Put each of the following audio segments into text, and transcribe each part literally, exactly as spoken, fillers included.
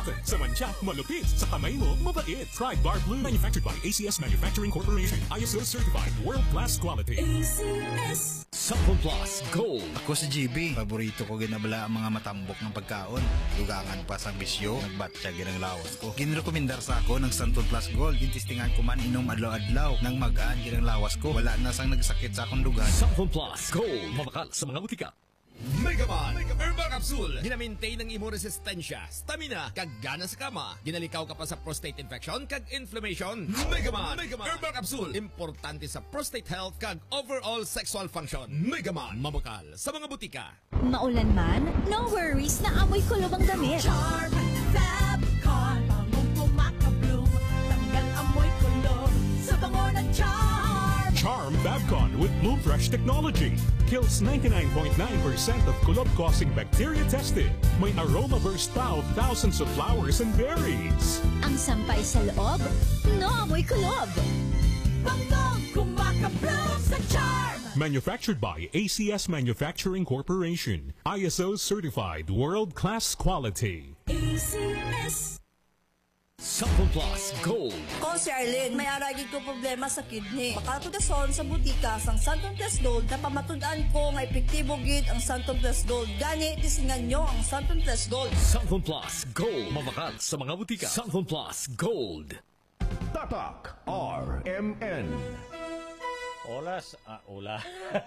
Profit sa mancha, malupit. Sa kamay mo, mabait. Try Bar Blue. Manufactured by A C S Manufacturing Corporation. I S O certified. World-class quality. A C S Sample Plus Gold. Ako si G B. Paborito ko ginabala ang mga matambok ng pagkaon. Dugangan pa sa bisyo. Nagbatya ginang lawas ko. Ginrekomendar sa ako ng Sample Plus Gold. Gintistingan ko man inom adlaw-adlaw. Nang magaan ginang lawas ko. Wala na sang nagsakit sa akong dugan. Sample Plus Gold. Mabakal sa mga butika. Megaman Herbal Capsule. Gina-maintain ang imo resistensya, stamina, kag gana sa kama. Ginalikaw ka pa sa prostate infection kag inflammation. Megaman Herbal Capsule. Importante sa prostate health kag overall sexual function. Megaman mabakal sa mga butika. Maulan man, no worries na amoy kulob ang damit. Charm Fabcon, pangong pumakabloom. Tanggal amoy kulob sa bango ng Charm. Charm Fabcon with Bloom Fresh technology. Kills ninety-nine point nine percent of kulob-causing bacteria tested. May aroma burst pa of thousands of flowers and berries. Ang sampay sa loob, no amoy kulob. Bangong kumakabloom sa Charm. Manufactured by A C S Manufacturing Corporation. I S O certified world-class quality. A C S Sample Plus Gold. Ko si Arlene, may aragid ko problema sa kidney. Baka ko dason sa butika sang Santon Plus Gold na pamatud-an ko nga epektibo gid ang Santon Plus Gold. Gani tisingan nyo ang Santon Plus Gold. Sample Plus Gold. Mabakal sa mga butika. Sample Plus Gold. Tatak R M N. Oras, ah, ula.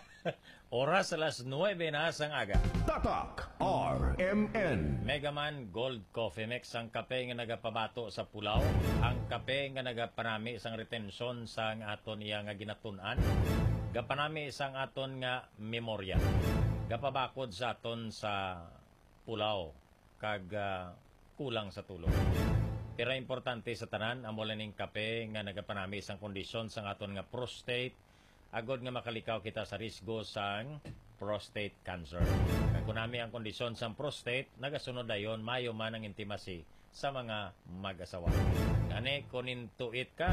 Oras alas nuwebe na sang aga. Tatak R M N. Megaman Gold Coffee Mix ang kape nga nagapabato sa pulaw. Ang kape nga nagapanami isang retensyon sang aton iya nga ginatun-an. Gapanami isang aton nga memorya. Gapabakod sa aton sa pulaw kag uh, kulang sa tulog. Pero importante sa tanan amo ning kape nga nagapanami isang kondisyon sang aton nga prostate agod nga makalikaw kita sa risgo sang prostate cancer. Kung nami ang kondisyon sang prostate, nagasunod dayon mayo man ang intimacy sa mga mag-asawa. Gani, kung intuit ka,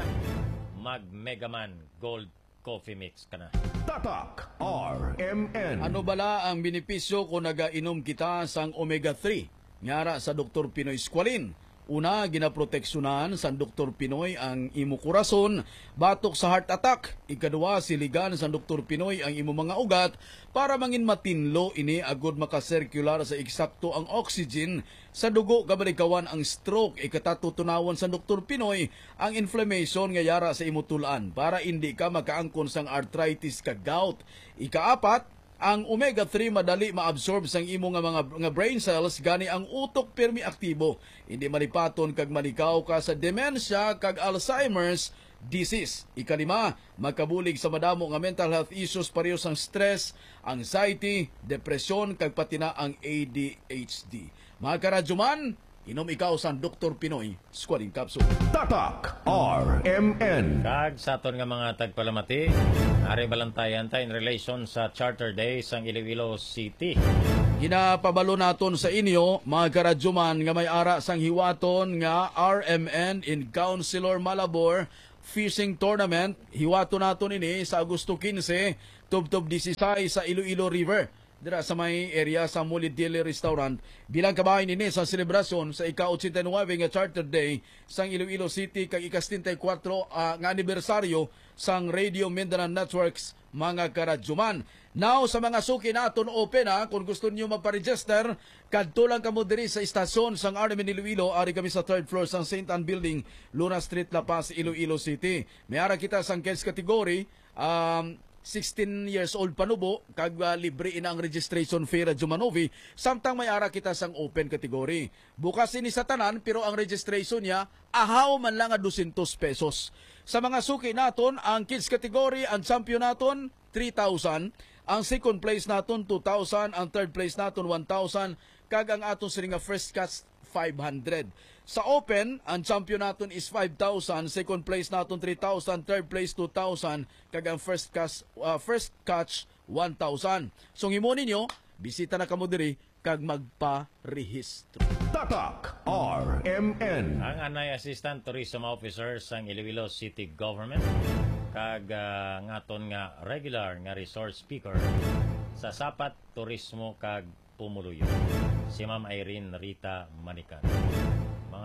mag-Megaman Gold Coffee Mix ka na. Tatak R M N. Ano bala ang benepisyo kung nagainom kita sang omega three? Ngara sa Doktor Pinoy Squalin. Una, ginaproteksyonan sa Doktor Pinoy ang imo kurason batok sa heart attack. Ikaduwa, siligan sa Doktor Pinoy ang imo mga ugat para mangin matinlo ini agod makasirkular sa eksakto ang oxygen sa dugo kabalikawan ang stroke. Ikatatutunawan sa Doktor Pinoy ang inflammation nga yara sa imo tulaan para hindi ka makaangkon sang arthritis kag gout. Ikaapat, ang omega three madali maabsorb sang imo nga mga nga brain cells gani ang utok pirmi aktibo. Hindi malipaton kag malikaw ka sa dementia kag Alzheimer's disease. Ikalima, magkabulig sa madamo nga mental health issues pareho sang stress, anxiety, depresyon kag pati na ang A D H D. Mga karadyoman, inom ikaw sa Doktor Pinoy Squalene Capsule. Tatak R M N. Kag sa aton nga mga tagpalamati, ari balantayan ta in relation sa Charter Day sang Iloilo City. Ginapabalo naton sa inyo, mga karadyoman, nga may ara sang hiwaton nga R M N in Councilor Malabor Fishing Tournament. Hiwato naton ini sa Agosto quince, tubtob disisay sa Iloilo River. Dira sa may area sa Mulidili Restaurant bilang kabahin ini sa selebrasyon sa ika-eighty-nine nga Charter Day sang Iloilo City kag ika-seventy-four uh, nga anibersaryo sang Radio Mindanao Networks, mga karadyoman. Now sa mga suki naton open ha, kung gusto niyo magpa-register kadto lang kamo diri sa istasyon sang R M N Iloilo. Ari kami sa third floor sang Saint Anne Building, Luna Street, La Paz, Iloilo City. May ara kita sang kids category, um sixteen years old panubo kag uh, libre ina ang registration fee Radyo Manovi, samtang may ara kita sang open category. Bukas ini sa tanan pero ang registration niya ahaw man lang nga two hundred pesos. Sa mga suki naton, ang kids category, ang champion naton three thousand, ang second place naton two thousand, ang third place naton one thousand, kag ang aton sini nga first catch five hundred. Sa open, ang champion naton is five thousand, second place naton three thousand, third place two thousand, kag ang first catch uh, first catch one thousand. So himo ninyo, bisita na kamo diri kag magpa-rehistro. Tatak R M N. Ang Anay Assistant Tourism Officer sang Iloilo City Government kag uh, ngaton nga regular nga resource speaker sa Sapat Turismo kag Pumuluyo, si Ma'am Irene Rita Manican. Mga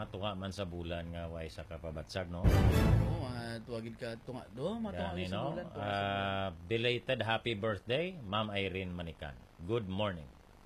matunga man sa bulan nga way sa kapabatsag, no? Oo, uh, tuwagin ka tunga do, matuwa Gani, sa no? bulan. tuwa sa bulan. Uh, belated happy birthday, Ma'am Irene Manikan. Good morning.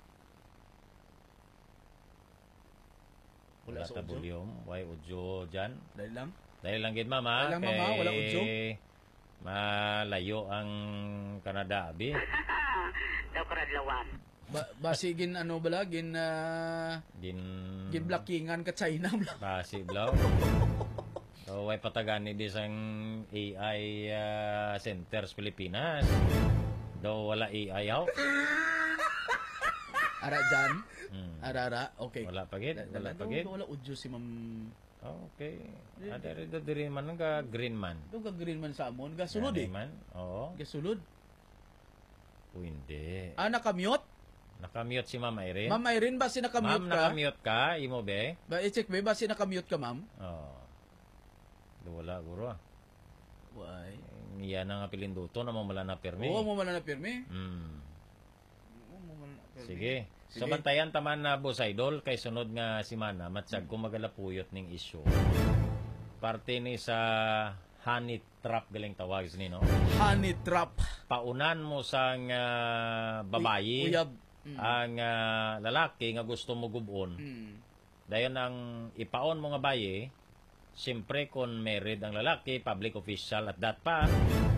Wala Wala sa ta udyo? bulyom, way udyo dyan. Dahil lang. Dahil lang gid mama, Dahil lang, mama, wala udyo. Malayo ang Canada, abi. Daw karadlawan. Ba basigin ano bala gin uh, Gin gin blockingan ka China bala. Basi blaw. So, way patagan ni bisang A I uh, centers Pilipinas. Do wala A I aw. Ara dyan. Hmm. Ara ara. Okay. Wala pagid, wala Do- pagid. do Wala udyo si Ma'am. Oh, okay. Ada rin diri man nga green man. Do ka green man sa amon ga sulod eh. Gani man. Oo. Ga sulod. O hindi. Ah nakamute? Nakamute si Ma'am Irene. Ma'am Irene ba si nakamute Ma'am, ka? nakamute ka, imo be? Ba i-check ba ba si nakamute ka ma'am? Oo. Do wala guro. ah. Why? Iya na nga pilinduto na mamala na permi. Oo mo man na pirmi. Hmm. Oo mo man na pirmi. Sige. Sige. Sa bantayan taman na boss idol kay sunod nga si Mana matsag ko magalapuyot ning issue. Parte ni sa honey trap galing tawag ni no. Honey trap. Paunan mo sang uh, babayi Uyab. Mm. ang uh, lalaki nga gusto mo gubon. Mm. Dayon ang ipaon mo nga bayi, siyempre kung married ang lalaki, public official at that pa,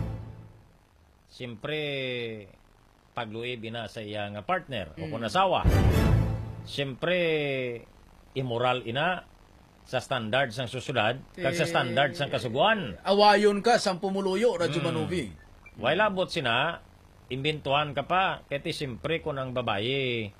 siyempre pagluib ina sa iyang partner o kung asawa. Siyempre immoral ina sa standard sang susunod kag sa standard sang kasuguan. Awayon ka sa pumuluyo radyo Mm. manubi. Way labot sina, imbintuhan ka pa, kaya siyempre kung ang babae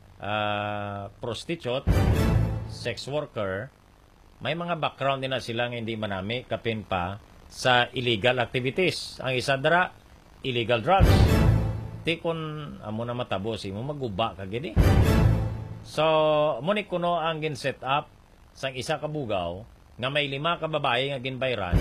uh, prostitute, sex worker, may mga background din na silang hindi manami, kapin pa, sa illegal activities. Ang isa dara, illegal drugs. Di kung amo na matabo, si mo maguba ka gini. So, muni kuno ang gin set up sang isa ka bugaw, nga may lima ka babae nga ginbayran,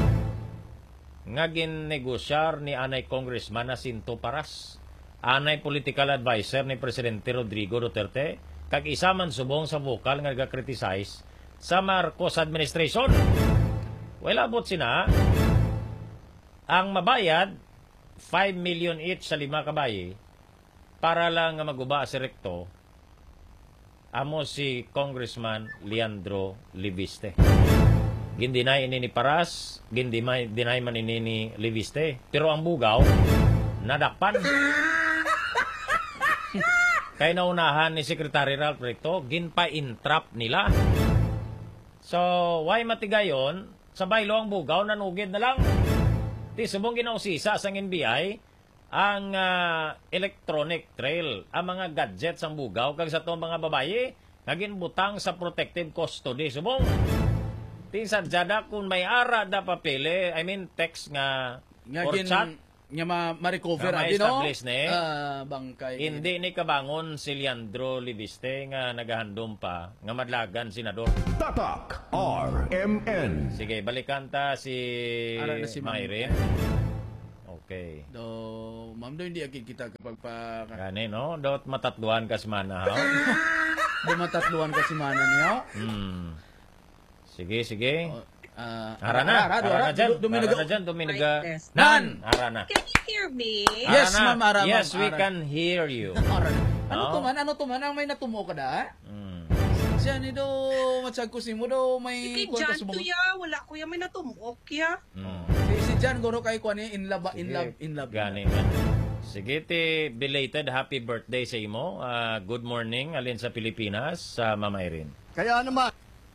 nga ginnegosyar ni anay congressman na Sinto Paras, anay political advisor ni Presidente Rodrigo Duterte, kag isa man subong sa vokal nga nagka-criticize sa Marcos administration. Wala abot sina ang mabayad five million each sa lima kabayi para lang nga maguba si Recto amo si Congressman Leandro Libiste. Gindinay ini ni Paras, gindinay dinay man ini ni Libiste. Pero ang bugaw, nadakpan. Kaya naunahan ni Secretary Ralph Recto, ginpa-intrap nila. So, why matigayon? Sa baylo ang bugaw, nanugid na lang. Di subong ginausisa sa N B I, ang uh, electronic trail, ang mga gadgets ang bugaw, kag sa itong mga babae, naging butang sa protective custody. Subong, tinsan jada kung may ara da papele, I mean text nga, Nga or gin chat, nga ma- ma-recover nga adi no. ma-establish ni, Ah, bangkay. hindi ni kabangon si Leandro Libiste nga nagahandom pa, nga madlagan senador. Tatak R M N. Sige, balikan ta si, Ara na si Ma'am. Mayrin. Okay. Do, ma'am do hindi agad kita kapag pa Gani, no? Dot matatluan ka si Mana, ha? dumatatluan ka si mana niyo. Hmm. Sige, sige. Ah, Ara na. ara, Ara ara, na dyan. du- duminaga. Ara na dyan. Duminaga. Brightness. Nan! Ara na. Can you hear me? Yes, Ara na. ma'am, ara, Yes, ma'am, we ara. can hear you. Ara. Ano No? to man? Ano to man? Ang may natumo ka da? Hmm. Siya ni do, matsag ko si mo do, may Sige, kwento Jan, subong- tuya. Wala ko yan. May natumok ya. Hmm. Si, si Jan, guro kay ko ni in love, in Sige, love, in love. Gani man. Sige, ti belated happy birthday sa imo. Ah, good morning, alin sa Pilipinas, sa Mama Irene. Kaya naman,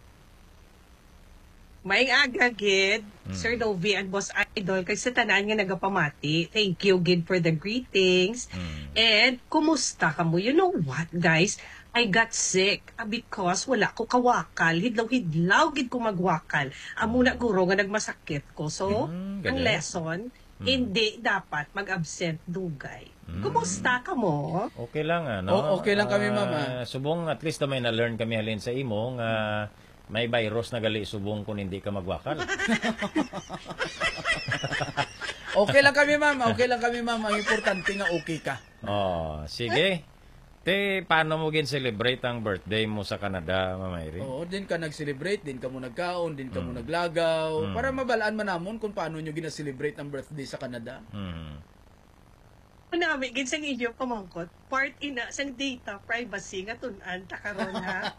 May aga, Gid. Hmm. Sir Novi and Boss Idol. Kasi tanan nga nagapamati. Thank you, Gid, for the greetings. Hmm. And, kumusta ka mo? You know what, guys? I got sick ah, because wala ko kawakal. Hidlaw-hidlaw, Gid ko magwakal. Amo na guro nga nagmasakit ko. So, Hmm, ang ganun. lesson, hindi dapat mag-absent dugay. Kumusta ka mo? Okay lang, ano? O- okay lang kami, Ah, mama. subong, at least na may na-learn kami halin sa imo, nga may virus na gali subong kung hindi ka magwakal. Okay lang kami, ma'am. Okay lang kami, ma'am. Ang importante nga okay ka. Oh, sige. Te, paano mo gin-celebrate ang birthday mo sa Canada, Mamayri? Oo, din ka nag-celebrate, din ka mo nagkaon, din ka mo naglagaw. Mm. Para mabalaan man namon kung paano nyo gina-celebrate ang birthday sa Canada. Mm. Manami, ginsang inyo pamangkot, part ina sang data privacy nga tunan ta karon ha.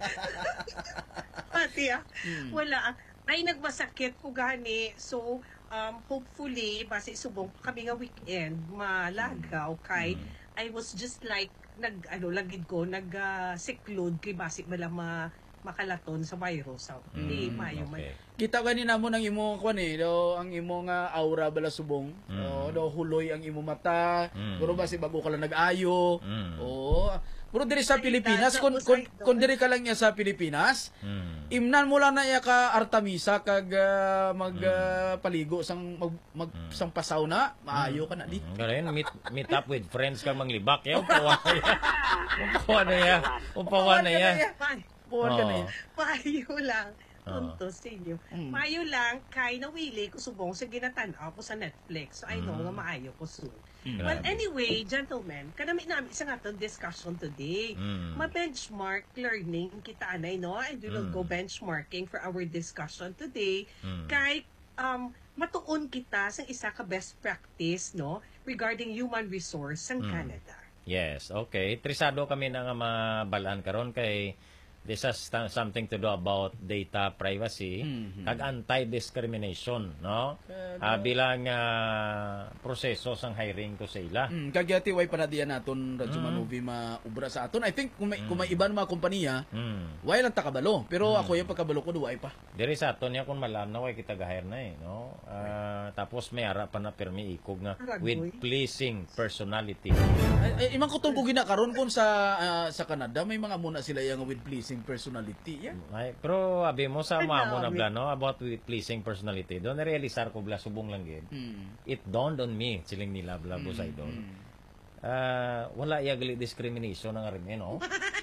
Pati ah, wala. Ay nagmasakit ko gani. So, um, hopefully, base subong kami nga weekend, malagaw kay I was just like nag ano lagid ko nag uh, seclude kay base bala ma makalaton sa virus sa di mayo man. Kita ganina mo nang imo kwan eh, do ang imo nga aura bala subong. Mm. Oh, do huloy ang imo mata. Mm. Pero basi bago ka lang nag-ayo. Mm. Oo. Pero diri sa Pilipinas, kun kun, kun diri ka lang niya sa Pilipinas, Mm. imnan mo lang na iya ka Artemisa kag uh, mag uh, paligo sang mag, mag sang pasaw na, maayo ka na di. Ngayon, meet, meet up with friends ka manglibak. Yan, umpawan na yan. Umpawan na yan. Umpawan na yan. Puwan ka na yan. Payo lang. Tunto sa inyo. Payo lang, kay nawili ko subong sa ginatanaw ko sa Netflix. So, I know nga maayo ko soon. Well, anyway, gentlemen, kanami namin sa nga itong discussion today. Mm. Ma-benchmark learning kita anay, no? And we will Mm. go benchmarking for our discussion today. Mm. Kay, um, matuon kita sa isa ka best practice, no? Regarding human resource sa Mm. Canada. Yes, okay. Trisado kami na nga mabalaan karon kay this has sta- something to do about data privacy Mhm. kag anti-discrimination, no? Ah, bilang ah, proseso sang hiring ko sa ila. Mm, kagyati way panadiyan naton radyo Mm. manuvi maubra sa aton. I think kung may, kung may iban mga kompanya, Mm. way lang takabalo. Pero Mm. ako yung pagkabalo ko duway pa. Diri sa aton niya kung malam na way kita gahire na eh, no? Ah, tapos may ara pa na permi ikog nga with pleasing personality. Ay, ay imang kutong ko ginakaron kun sa ah, sa Canada may mga muna sila yang with pleasing personality. Yeah. Ay, pero abi mo sa Ay, mga mo na dami. bla, no? About with pleasing personality. Doon na-realisar ko bla subong lang gid. Mm. It dawned on me, siling nila bla Mm, sa idol. mm. Ah, wala iya gali discrimination ang arim, eh, no?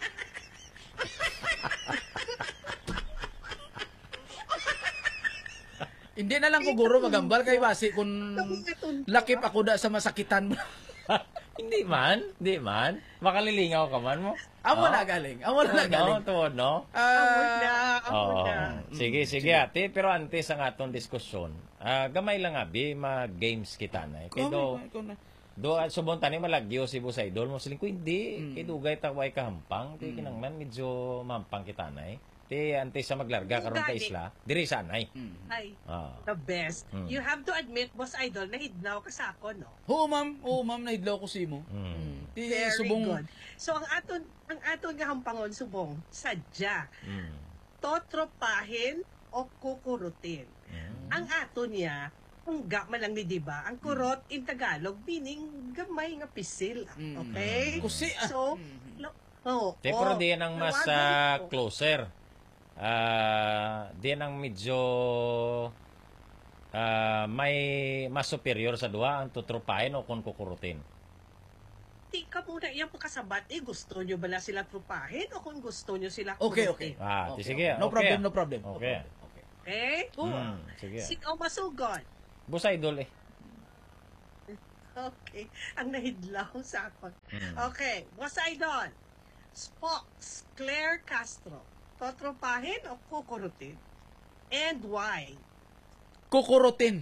Hindi na lang ko guro magambal kay basi kung lakip ako da sa masakitan mo. Hindi man, hindi man. Makalilingaw ka man mo. Amo Oh. na galing. Amo na galing. No, tuod, no? Ah, Oo. Sige, sige ate. Pero antes ang atong diskusyon, ah, gamay lang abi, mag-games kita na. Kaya do, do, at subon tani malagyo si Boss Idol mo siling ko hindi. Kaya dugay takway kahampang. Kaya kinangman medyo mampang kita na eh. Kaya antes sa maglarga karon ka isla, diri sa anay. Ay, Ah. the best. Mm. You have to admit, Boss Idol, nahidlaw ka sa ako, no? Oo, ma'am. Oo, ma'am. Nahidlaw ko si mo. Mm. Ti Very subong good. So, ang aton, ang aton nga hampangon subong, sadya, Mm. totropahin o kukurutin. Ang aton niya, kung ga man lang ni, di ba? Ang kurot in Tagalog, meaning gamay nga pisil. Okay? Kusi, ah. So, lo, oh, Te, pero oh, di yan ang mas tawagan ah, ko. closer. Ah, di yan ang medyo ah, may mas superior sa duha ang tutrupahin o kung kukurutin. Di ka muna iyang pagkasabat, eh, gusto nyo bala sila trupahin o kung gusto nyo sila Okay, kurutin? okay. Ah, Okay, sige. okay. No okay. problem, no problem. No Okay. problem. Okay. Okay? Mm, sige. Sikaw masugod. Boss Idol eh. Okay. Ang nahidlaw sa ako. Mm. Okay. Boss Idol. Spox, Claire Castro. Totropahin o kukurutin? And why? Kukurutin.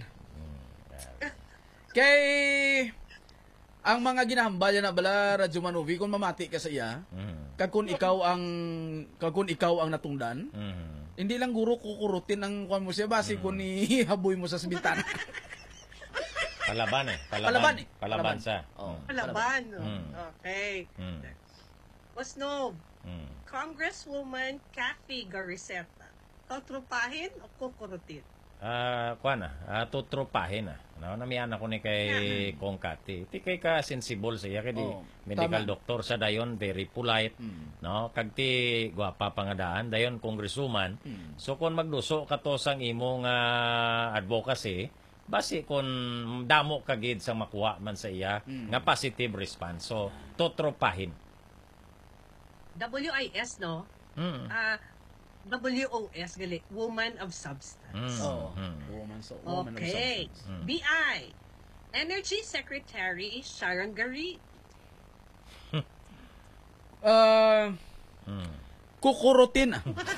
Kay ang mga ginahambal yan na bala Radyo Manuvi kung mamati ka sa iya, Mm. kag kung ikaw ang kag kung ikaw ang natungdan, Mm. hindi lang guro kukurutin ang kuan mo siya basi kung ihaboy mo sa bintana. Palaban eh. Palaban, Palaban eh. Palaban Palaban. sa. Oh. Mm. Palaban. no? Mm. Okay. Mm. Boss Nob, Mm. Congresswoman Kathy Gariceta. Totropahin o kukurutin? Ah, kuan na, ah, tutrupahin na. No, namian ako ni kay Kong Kati. Ti kay ka sensible siya kay di Oh, medical tama. doctor sa dayon, very polite. Mm. No, kag ti gwapa pangadaan dayon congresswoman. Mm. So kung magduso ka to sang imong ah, advocacy, basi kung damo ka gid sang makuha man sa iya Mm. nga positive response. So tutrupahin. W I S, no? Mm. Ah, W O S, gali. Woman of Substance. Mm. Oh. Mm. Woman so woman of Okay. substance. Mm. B I. Energy Secretary Sharon Gary. Uh, Hmm. kukurutin.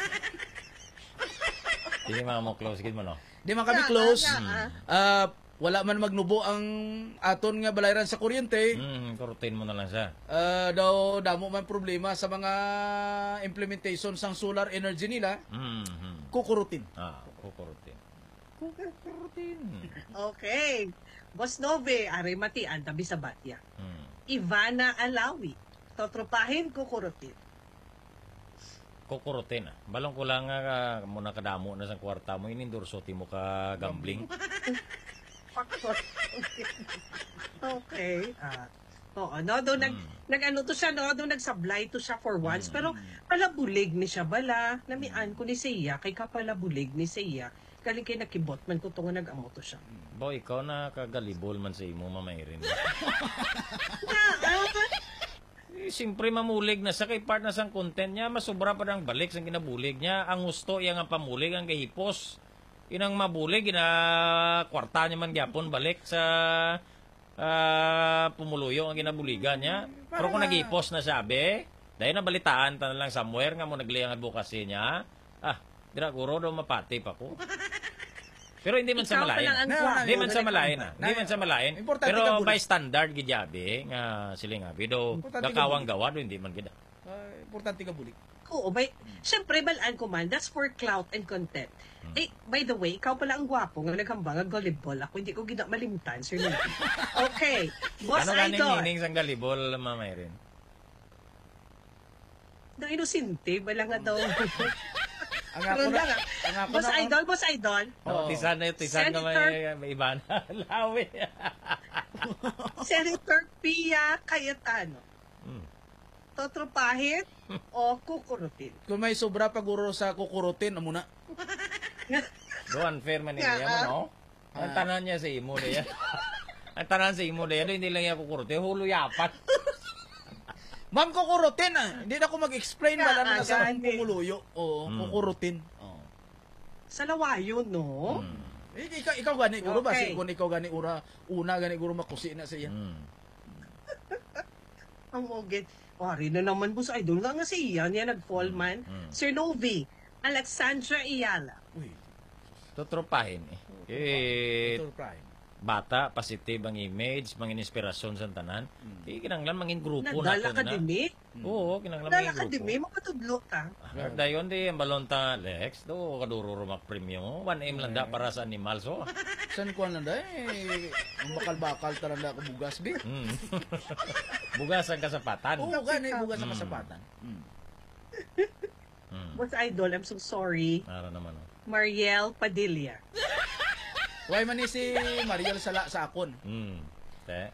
Hindi mga mo close gid mo no. Di man kami Nga, close. nga, nga. Ah, wala man magnubo ang aton nga balayran sa kuryente. Hmm, kurutin mo na lang siya. Ah, daw damo man problema sa mga implementation sang solar energy nila. Hmm. hmm. Kukurutin. Ah, kukurutin. Kukurutin. Okay. Boss Nove, Arimati, Antabi sa Batya. Hmm. Ivana Alawi, totropahin, kukurutin. Kukurutin ah. Balong ko lang nga uh, muna kadamo na sa kwarta mo inindursuti mo ka gambling. Okay. Ah. Oo, no, doon nag, nag ano to siya, no, doon nagsablay to siya for once, pero palabulig ni siya bala, namian ko ni siya, kay kapalabulig ni siya, kaling kay nakibot man ko tungo nag-amo to siya. Bo, ikaw na kagalibol man sa imo mamayrin. Eh, siyempre mamulig na sa kay part na sang content niya, masubra pa ng balik sang kinabulig niya. Ang gusto iya nga pamulig ang gahipos. Inang mabulig, ina kwarta niya man gyapon balik sa ah, pumuluyo ang ginabuligan niya. Pero kung nagipos na sabi, dahil nabalitaan ta na lang somewhere nga mo nagliyang advocacy niya, ah, dira guro daw mapati pa ko. Pero hindi man sa Ikaw pa malain. lang ang Na- guwapo. Hindi man sa malain ah. Hindi man sa malain. Importante ka Pero bulig. by standard gidyabi nga siling abi do Importante ka gakawang gawa do hindi man gid. Ah, importante ka bulik. Oo, by, syempre, balaan ko man, that's for clout and content. Eh, by the way, ikaw pala ang gwapo nga naghambang ang volleyball. Ako hindi ko gina malimtan, Sir Luigi. Okay, Boss Ano ganing Idol. hining sang galibol mamayrin? Nang inosente, bala nga daw. Ang ako Karoon na, lang, ah. ang ako Boss na, Idol, Boss Idol. Oh, tisan na tisan na Senator. may, may iba na. Lawi. Senator Pia Cayetano. Hmm. Totropahin o kukurutin? kung may sobra paguro sa kukurutin, amo na. Do unfair man Yeah, niya mo no? Ang tanan niya sa imo niya. Ang tanan sa imo niya, hindi lang niya kukurute, huluyapan. Ma'am, kukurutin ah. Hindi na ako mag-explain wala na Ah, sa gani. pumuluyo. Oo, Mm. kukurutin. Oo. Sa lawayo, no? Hmm. Eh, ikaw, ikaw gani, guro ba? Okay. Kung ikaw gani, ura, una gani, guro makusi na siya. Hmm. Ang mugit. Wari na naman, Boss Idol. Nga nga siya, niya nag-fall man. Mm. Sir Novi, Alexandra Iyala. Uy, Tutropahin eh. Eh, ito prime. bata, positive ang image, mga inspirasyon sa tanan. Eh, kinanglan mangin grupo Nagdala nato ka na. din eh. Oo, kinanglan Nagdala mangin ka grupo. din eh. Mapatudlo ka. Ah, dayon di ang balon ta Lex, do kaduro rumak premium. one M lang da para sa animals oh. San ko lang dahil, eh, ang bakal-bakal talanda ko bugas, bi. Mm. Bugas ang kasapatan. Oo, gani, bugas sa kasapatan. Mm. Mm. Boss Idol, I'm so sorry. Ara naman oh. Mariel Padilla. Why man ni si Mariel sa, sa akon? Mm. Te.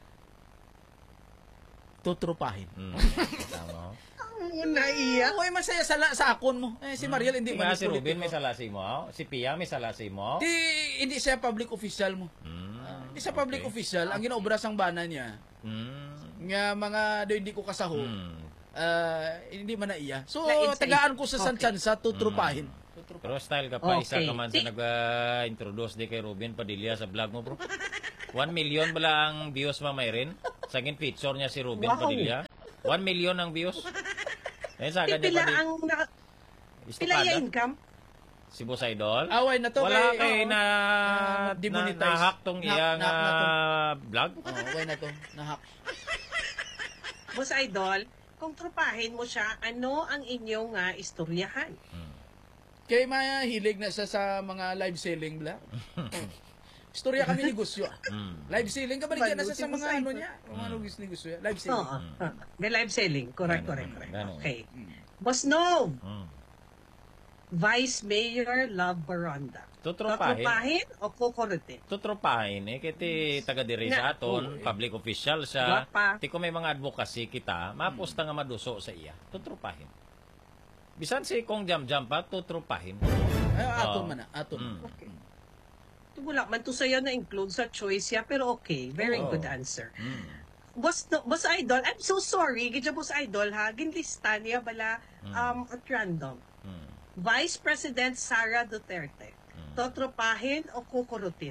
Tutrupahin. Mm. Tama. oh. Ang naiyak. Why man saya sa, sa akon mo? Eh, si Mariel hindi Di ba man si politiko. Ruben may salasi mo? oh? Si Pia may salasi mo? Di, hindi siya public official mo. Mm. Hindi siya public Okay. official. Ang ginaobra sang bana niya, Mm. nga mga do hindi ko kasaho, Mm. ah, hindi man na iya. So, Na-insight. tagaan ko sa Okay. Sanchansa, tutrupahin. Pero style ka pa, isa Okay. ka man sa Si- nag-introduce di kay Ruben Padilla sa vlog mo, bro. One million bala ang views mamayrin. Saging picture niya si Ruben Wow. Padilla. One million ang views. Eh, sa Di niya pila pa ang naka, pila Istukada. yung income? Si Boss Idol. Away na to. Wala kay, kay oo. na, Ah, na demonetize. nahak tong Na- iyang na- na to. ah, vlog. Oh, away na to. Nahak. Boss Idol, kung trupahin mo siya, ano ang inyong uh, istoryahan? Kay mahilig na siya sa mga live selling bla. Istorya kami negosyo. Mm. Live selling, kabaligyan na siya sa Balutin mo mga sa ano ito. niya. Mga negosyo negosyo. Live Oo. selling. Uh, may live selling. Correct, Ganun, correct, correct. ganun. Okay. Boss Nov, Mm. Vice Mayor Love Baronda. Tutropahin. Trupahin o kukurutin? Tutropahin eh kiti taga diri sa Na- aton public official sa Gwapa. ti ko may mga advocacy kita mapusta nga maduso sa iya tutropahin bisan si kong jam jam pa tutropahin Ay, aton Oo. man na. Aton. Mm. Okay. Wala man to sa'yo na include sa choice ya, pero okay. Very Oo. good answer. Mm. Boss, no, Boss Idol, I'm so sorry. Gidya Boss Idol ha. Ginlista niya bala um, at random. Mm. Vice President Sara Duterte. Totropahin o kukurutin?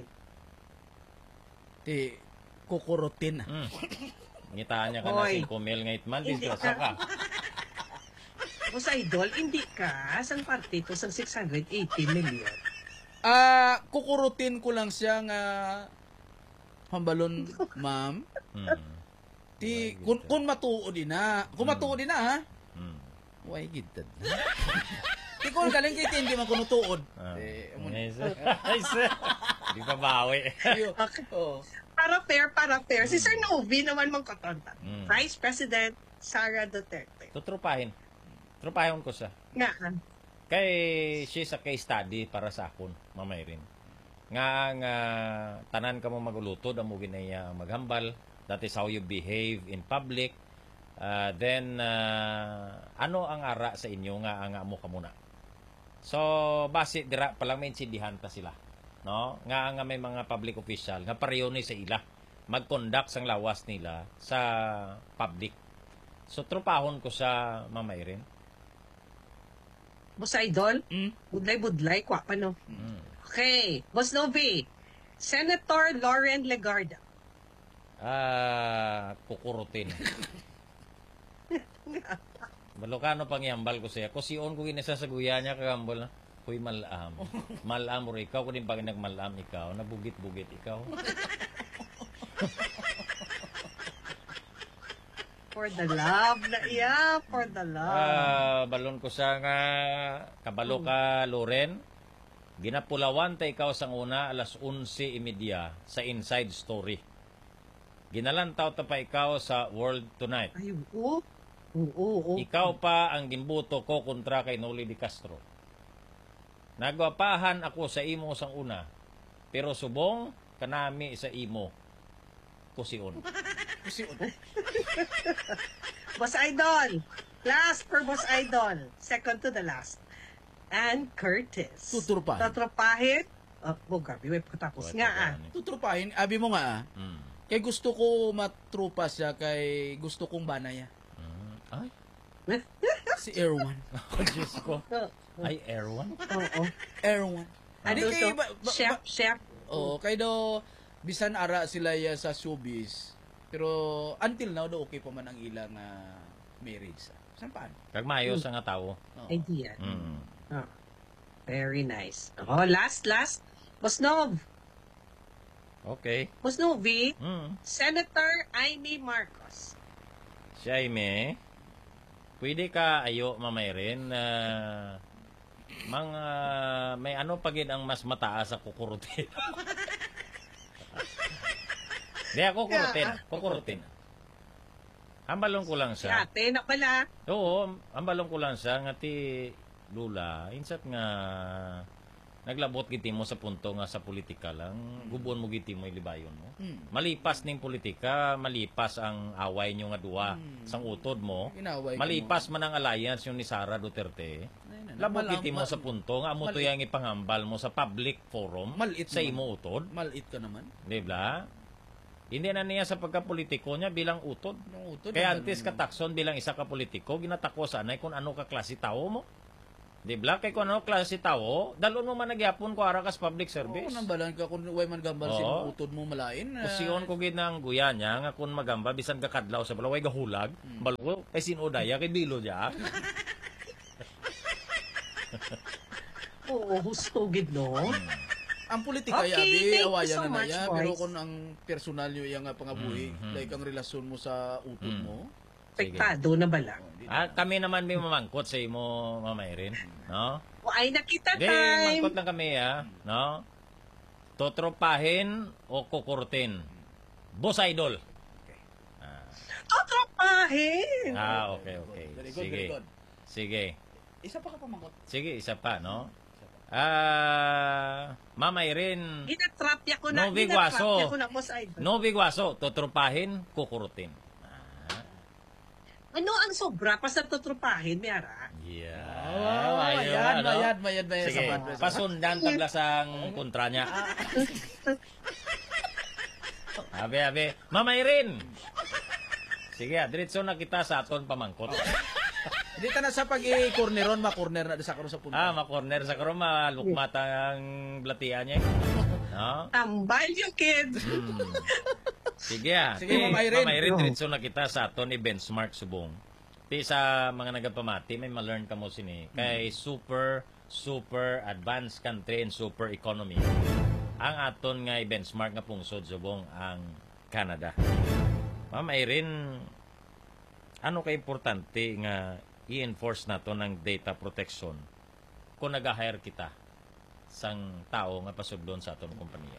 Ti kukurutin. Mm. Ngitaan niya ka na Hoy. cinco mil nga itman Hindi disgrasya ka. ka Boss Idol, hindi ka sang partito sang six hundred eighty million. Ah, kukurutin ko lang siya nga hambalon, ma'am. Hmm. Ti kun, kun matuod din na. Kun matuod din na ha. Hmm. Why gitad na? Ti kun galing kay hindi man kuno tuod. Ah. Eh, amo Ay, sir. Ay, sir. Di pa bawi. Okay. Oh. Para fair, para fair. Si Sir Novi naman mang katonta. Mm. Vice President Sara Duterte. Tutrupahin. Trupahin ko siya. Nga. Kay she's a case study para sa akon, mamay rin. Nga nga tanan ka mo magulutod amo ginaya maghambal. That is how you behave in public. Uh, then uh, ano ang ara sa inyo nga ang amo ka muna. So base dira pa lang may insindihan ta sila. No? Nga nga may mga public official nga pareho ni sa ila mag-conduct sang lawas nila sa public. So tropahon ko sa mamay rin. Boss Idol, Mm. budlay-budlay, kwa pa no? Mm. Okay. Boss Novi, Senator Lauren Legarda. Ah, kukurutin. Balokano pang iambal ko siya. Kusion ko ginasasaguya niya kagambol na. Huy, malam. Malam mo ikaw. Kung din pag nagmalam ikaw, nabugit-bugit ikaw. For the love na iya, for the love. Ah, balon ko sa nga kabalo ka, Loren. Ginapulawan ta ikaw sang una alas onse imedya sa Inside Story. Ginalantaw ta pa ikaw sa World Tonight. Ay, oo. Oo, oo. Ikaw pa ang gimbuto ko kontra kay Noli Di Castro. Nagwapahan ako sa imo sang una, pero subong kanami sa imo kusion. Kusion. Boss Idol. Last for Boss Idol. Second to the last. And Curtis. Tuturpahin. Tuturpahin. Oh, oh grabe. Wait, patapos nga ah. Tutrupahin, abi mo nga ah. Mm. Kay gusto ko matrupa siya, kay gusto kong banaya. Mm. Ay, Si Erwan. oh, Diyos ko. Ay, Erwan. Oo. Erwan. Ano Di kay so? ba- ba- Chef, ba- chef. Oo, kay do bisan ara sila ya sa showbiz. Pero until now do okay pa man ang ilang uh, marriage. Saan paano? Kag maayos ang nga tao. Oo. Idea. Mm. Oh. Very nice. Oh, last, last. Boss Nov. Okay. Boss Novi. Mm. Senator Amy Marcos. Si Aime, pwede ka ayo mamay rin na mga may ano pagid ang mas mataas sa kukurutin. Di ako kukurutin. Kukurutin. Ambalong ko lang Si siya. ate na pala. Oo, ambalong ko lang siya nga ti Lula. Insat nga naglabot giti mo sa punto nga sa politika lang. Gubuon mo giti mo ilibayon mo. Hmm. Malipas ning politika, malipas ang away nyo nga duwa Hmm. sang utod mo. Inaway ka Malipas man ang alliance yung ni Sara Duterte. Ay, na- Labot malam- giti mo ma- sa punto nga amo to mali- yang ipangambal mo sa public forum Maliit sa naman. imo utod. Maliit ka naman. Di ba? Hindi na niya sa pagkapolitiko niya bilang utod. Yung utod, Kaya ang antes ganun. ka takson bilang isa ka politiko, ginatako sanay kung ano ka klase tao mo. Di ba? Kaya kung ano klase tao, dalon mo man nagyapon ko arakas public service. Oo, nang balan ka kung way man gambal Oo. sino utod mo malain. ah, Kusiyon ko ginang guya niya nga kung magamba bisan ka kadlaw sa balaway gahulag, Hmm. balo kay sinodaya kay bilo dia. Oo, husto gid no. ang politika Okay, ya di thank you awayan so na na much, ya, boys. pero kung ang personal nyo yung nga pangabuhi, Mhm. like ang relasyon mo sa utod Mm. mo, Pektado na ba lang? oh, di- Ah, kami naman may mamangkot sa imo mamay rin, no? O ay nakita Di, time. mangkot lang kami ha, no? Totropahin o kukurtin? Boss Idol. Totropahin. Ah, okay, okay. Very good, Sige. very good. Sige. Isa pa ka pamangkot. Sige, isa pa, no? Ah, mamay rin. Ginatrapya ko na. No bigwaso. Ginatrapya ko na, Boss Idol. No bigwaso, totropahin, kukurutin. Ano ang sobra pa sa totropahin, Miara? Yeah. Oh, Ayun, mayad, ano? mayad, mayad, mayad. Sige, Sapat, sapat. pasundan tablas ang kontra niya. Abe, abe. Mamay rin. Sige, diretso na kita sa aton pamangkot. Hindi ta na sa pag-i-corneron, ma-corner na sa karon sa punta. Ah, ma-corner sa karon, malukmat ang blatian niya. No? Tambal yung kids. Hmm. Sige ah. Sige, Ma'am Irene. Ma'am Irene, diretso na kita sa aton i-benchmark subong. Ti sa mga nagapamati, may ma-learn ka mo sini. Kay super, super advanced country and super economy. Ang aton nga benchmark nga pungsod subong ang Canada. Ma'am Irene, ano ka importante nga i-enforce nato ng data protection kung nag-hire kita sang tao nga pasudlon sa aton kompanya?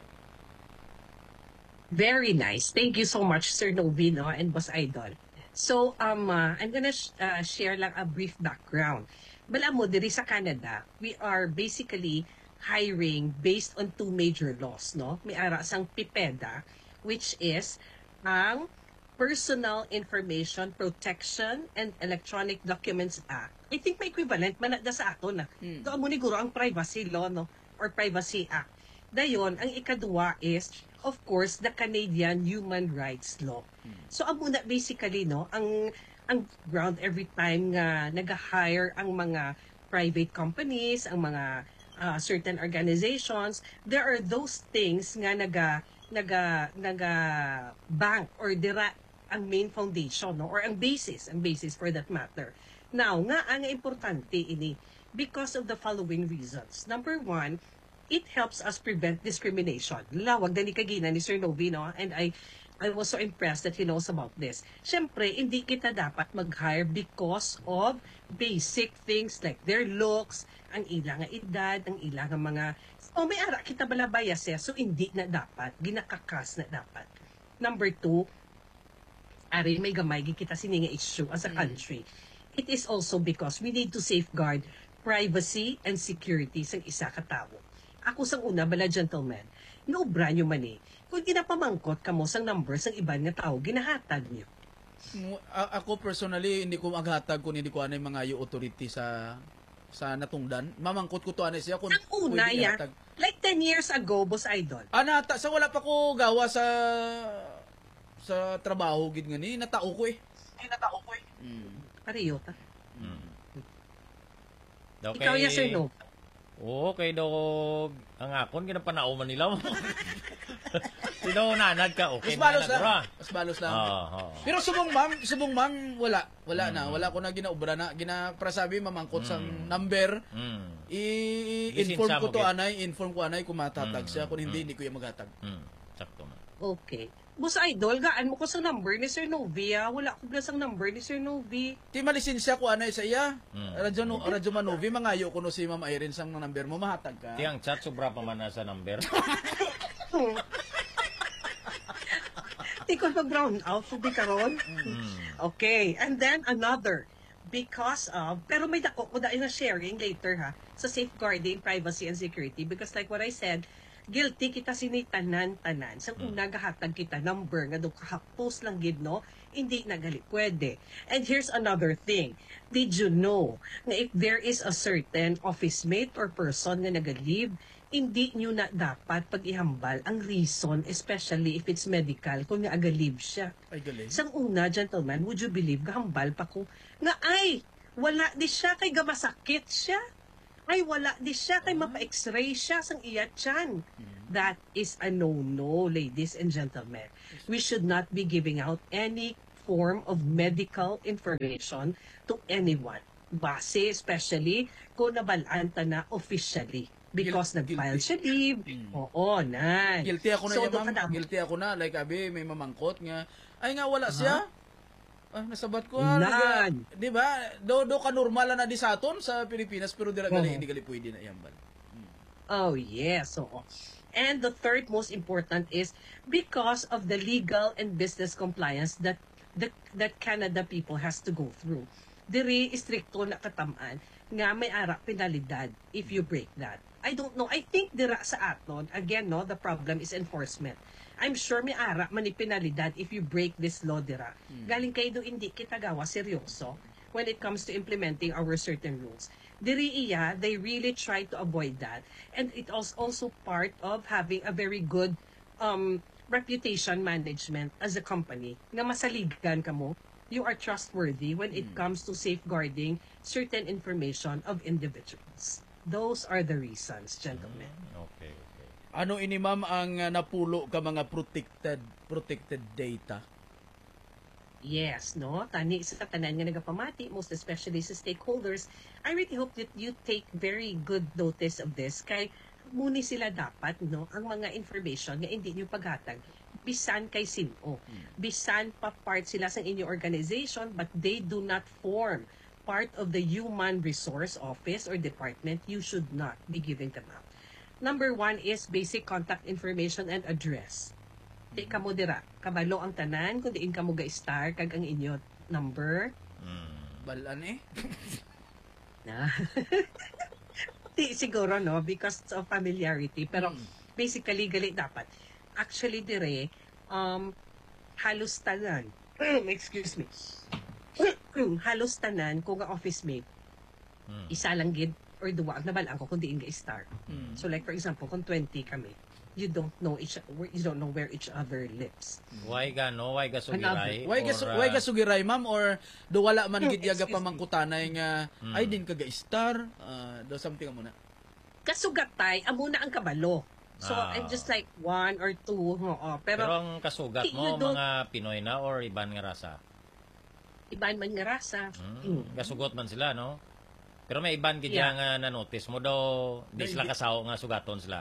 Very nice. Thank you so much, Sir Novino and Boss Idol. So, um, uh, I'm gonna sh- uh, share lang a brief background. Bala mo, diri sa Canada, we are basically hiring based on two major laws, no? May ara sang PIPEDA, which is ang Personal Information Protection and Electronic Documents Act. I think may equivalent man na sa ato na. Hmm. Ito mo ni guro ang Privacy Law, no? Or Privacy Act. Dayon, ang ikadua is, of course, the Canadian Human Rights Law. Hmm. So, ang muna basically, no, ang ang ground every time nga nag-hire ang mga private companies, ang mga uh, certain organizations, there are those things nga naga naga naga bank or dira ang main foundation, no, or ang basis, ang basis for that matter. Now, nga ang importante ini because of the following reasons. Number one, it helps us prevent discrimination. Lawag na ni kagina ni Sir Novino, and I I was so impressed that he knows about this. Siyempre, hindi kita dapat mag-hire because of basic things like their looks, ang ilang nga edad, ang ilang nga mga... O may ara kita bala biases, so hindi na dapat, ginakakas na dapat. Number two, ari may gamay kita sininga issue as a country. It is also because we need to safeguard privacy and security sa isa ka tawo. Ako sang una bala gentlemen, noobra nyo man eh. Kung ginapamangkot ka mo sang numbers ng iban nga tao, ginahatag nyo. A- ako personally, hindi ko maghatag kung hindi ko anay mga yung authority sa sa natungdan. Mamangkot ko to anay siya kung ang una ya, like ten years ago, Boss Idol. Ana, ta, sa wala pa ko gawa sa sa trabaho gid nga ni, natao ko eh. Ay, natao ko eh. Mm. Pareho ta. Mm. Okay. Ikaw ya, Sir No? Oo, kay daw ang akon ginapanauman nila mo. Sino nanad ka? Okay. Mas balos lang. Mas balos lang. Oh, oh. Pero subong ma'am, subong ma'am wala, wala mm. na, wala ko na ginaubra na, ginaprasabi mamangkot mm. sang number. Mm. I-inform ko to anay, inform ko anay kung matatag mm. siya, kung hindi mm. hindi ko yung maghatag. Mm. Sakto man. Okay. Boss Idol, gaan mo ko sa number ni Sir Novi, ah. Wala ko bla sang number ni Sir Novi. Ti malisensya ko anay sa iya. Mm. Radyo no, Radyo Manovi, mangayo ko no si Ma'am Irene sang number mo, mahatag ka. Ti ang chat sobra pa man na sa number. Ti ko pag brown out di karon. Mm. Okay, and then another because of pero may dako ko dai na sharing later ha sa safeguarding privacy and security because like what I said, guilty kita sini tanan-tanan. Sa una gahatag kita number nga do kahapos lang gid no, hindi na gali pwede. And here's another thing. Did you know na if there is a certain office mate or person nga naga-leave, hindi nyo na dapat pag-ihambal ang reason, especially if it's medical, kung nga aga-leave siya. Ay, galing. Sang una, gentlemen, would you believe, gahambal pa ko, nga ay, wala di siya, kay gamasakit siya. Ay, wala di siya, kay mapa-x-ray siya sang iya tiyan. That is a no-no, ladies and gentlemen. We should not be giving out any form of medical information to anyone. Base, especially, kung nabalaan ta na officially. Because Guil- nag-file siya leave. Mm. Oo, na. Guilty ako na so, yan, ma'am. Kadam- Guilty ako na. Like, abi, may mamangkot nga. Ay nga, wala uh-huh. siya. Ah, nasabat ko. Ah, Nan. Di ba? Do, do ka normal na di sa aton sa Pilipinas, pero di gali, uh-huh. hindi gali pwede na yambal. Hmm. Oh, yes. So, and the third most important is because of the legal and business compliance that the, that Canada people has to go through. Diri istrikto na katamaan nga may ara penalidad if you break that. I don't know. I think dira sa aton, again, no, the problem is enforcement. I'm sure may ara man ni penalidad if you break this law dira. Hmm. Galing kay do hindi kita gawa seryoso when it comes to implementing our certain rules. Diri iya, they really try to avoid that. And it was also part of having a very good um, reputation management as a company. Nga masaligan ka mo, you are trustworthy when it comes to safeguarding certain information of individuals. Those are the reasons, gentlemen. Okay, okay. Ano ini ma'am ang uh, napulo ka mga protected protected data? Yes, no? Tani sa tanan nga nagapamati, most especially sa stakeholders, I really hope that you take very good notice of this. Kay muni sila dapat, no? Ang mga information nga hindi nyo paghatag, bisan kay sino. Bisan pa part sila sa inyong organization, but they do not form part of the human resource office or department, you should not be giving them out. Number one is basic contact information and address. Di ka mo dira. Kabalo ang tanan, kung diin ka mo ga-star, kag ang inyo number. Balan eh. Na. Di siguro, no? Because of familiarity. Pero basically, gali dapat. Actually, dire, um, halos tanan. Excuse me. Halos tanan, kung nga office mate, isa lang gid or duwa, nabalaan ko kung diin ga-star. So like, for example, kung twenty kami, you don't know each you don't know where each other lives. Why ga no? Why ga sugiray? Why ga Or, why ga uh, sugiray ma'am or do wala man gid yaga Excuse me. pamangkutanay nga ay din kaga star uh, do something muna. Kasugatay, amo na ang kabalo. So Ah. I'm just like one or two, oo. Pero, Pero, ang kasugat you mo, don't- mga Pinoy na or iban nga rasa? iban man nga rasa. Hmm. Kasugot man sila, no? Pero may iban gid Yeah. nga na-notice mo daw, di Di- sila di- kasaw nga sugaton sila.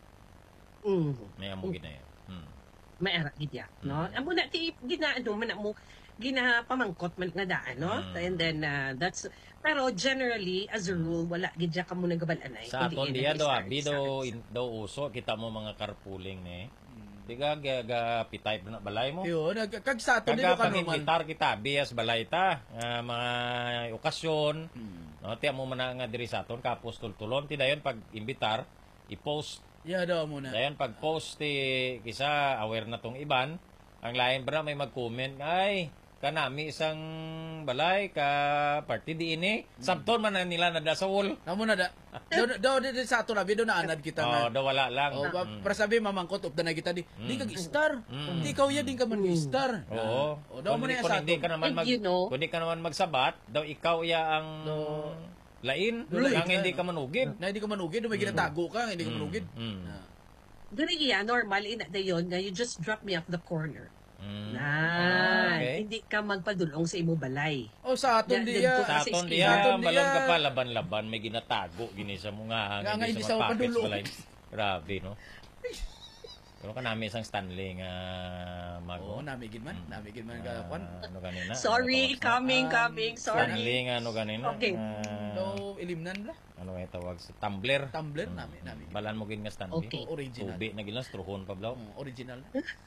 Mm. May amo gid na yun. Hmm. Maera gid ya, no? Amo na ti ginaano man mo ginapamangkot man nga daan, no? Mm. And then uh, that's pero generally as a rule wala gid ya kamo nagabalanay. Sa aton diya do nag-start abi sa daw akin. in- daw uso kita mo mga carpooling ni. Di ka ga, ga pitay na balay mo. Yo, nag kag sa ato dito Kaga ka naman. pag-invitar kita bias balay ta nga mga okasyon. No, tiya mo man na nga diri sa aton kapos tultulon ti dayon pag imbitar i-post. Ya daw muna. Dayon pag post ti kisa aware na tong iban, ang lain bra may mag-comment ay kanami isang balay ka party di ini. Sabton man na nila nadasawol. Namo na da. Do do do sa ato labi do na anad kita Oh, nga. do wala lang. Oh, ba, Mm. para sabi mamangkot up na kita di. Di kag star. Mm. Di ikaw ya din ka man star. Oo. Oh, daw mo Kung na hindi- sa kung hindi ato. ka naman And mag you know- kung hindi ka naman magsabat, daw ikaw ya ang Do- lain, Do lain ang ka, hindi no? ka manugid. Na hindi ka manugid, do may ginatago ka, hindi ka manugid. Mm. Ah. Diri iya normal ina dayon nga you just drop me off the corner. Mm. Na, okay. hindi ka magpadulong sa imo balay. Oh, sa aton Ya- diya. dito Sa Sa aton eskwela. diya, Sa aton balon diya. ka pa, laban-laban, may ginatago, gini sa mga Nga nga, hindi hindi sa sa mga packets padulong. balay. Grabe, no? Pero ka namin isang Stanley nga Oh, mago. namigid man, namigid man Ah, ka kwan. ano ganina? Sorry, Ano tawag sa- coming, Um, coming, sorry. Stanley nga, ano ganina? Okay. Ah, Do ilimnan la. ano nga tawag sa Tumbler? Tumbler Mm. namin, namin. Balan mo gin nga Stanley. Okay. Original. Tubi na gilang, struhon pa blaw. Oh, original.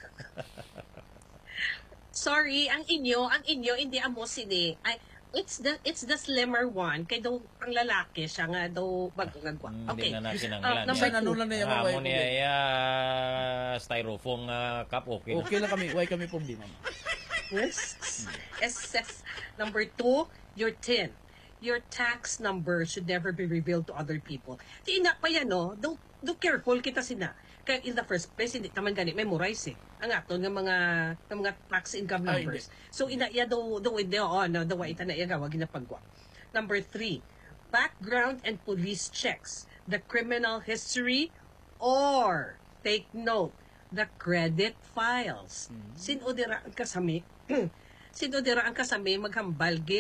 Sorry, ang inyo, ang inyo hindi amo sini. Ay, it's the it's the slimmer one kay daw ang lalaki siya nga daw bagagwa. Mm, Okay. Hindi na natin ang Ah, ilan. number Bisan ano lang na yan, Ah, way mo niya problema. ya styrofoam nga cup, okay. Okay lang kami, why kami problema. Yes. S S number two, your tin. Your tax number should never be revealed to other people. Di ina pa yan, no? Do, do careful kita sina. Kaya in the first place, hindi naman gani memorize eh. Ang aton ng mga ng mga tax income Ay, numbers. So ina ya do do with the oh, no, do ita na iya gawa ginapagwa. Number three, background and police checks. The criminal history or take note, the credit files. Sino dira ang kasami? Sino dira ang kasami maghambal